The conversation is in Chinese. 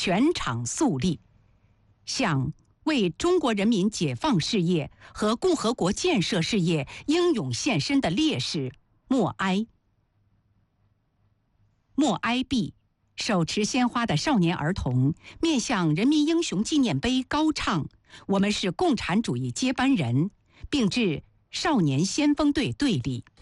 全场肃立，向为中国人民解放事业和共和国建设事业英勇献身的烈士默哀。默哀毕，手持鲜花的少年儿童面向人民英雄纪念碑高唱“我们是共产主义接班人”，并致少年先锋队队礼。